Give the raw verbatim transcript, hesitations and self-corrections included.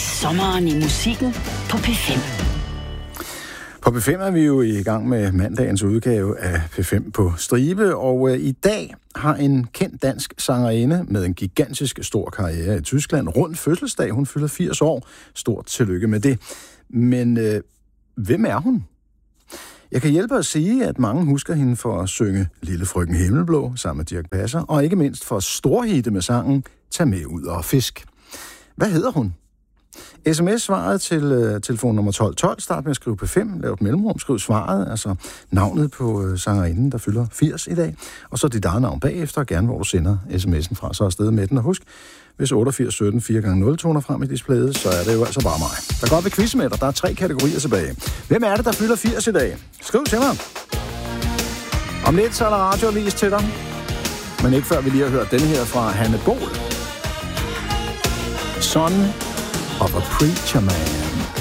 sommeren i musikken på P fem. På P fem er vi jo i gang med mandagens udgave af P fem på stribe, og øh, i dag har en kendt dansk sangerinde med en gigantisk stor karriere i Tyskland rundt fødselsdag. Hun fylder firs år. Stort tillykke med det. Men øh, hvem er hun? Jeg kan hjælpe at sige, at mange husker hende for at synge Lille Frøken Himmelblå sammen med Dirch Passer, og ikke mindst for storhitte med sangen Tag med ud og fisk. Hvad hedder hun? S M S-svaret til uh, telefon nummer tolv tolv. Start med at skrive P fem. Lav et mellemrum. Skriv svaret, altså navnet på uh, sangerinden, der fylder firs i dag. Og så dit eget navn bagefter, og gerne hvor du sender sms'en fra. Så er afsted med den. Og husk, hvis otteogfirs sytten fire gange nul toner frem i displayet, så er det jo altså bare mig. Der går op i quiz med dig. Der er tre kategorier tilbage. Hvem er det, der fylder firs i dag? Skriv til mig. Om lidt så er der radioavis til dig. Men ikke før vi lige har hørt den her fra Hanne Bol. Son of a Preacher Man.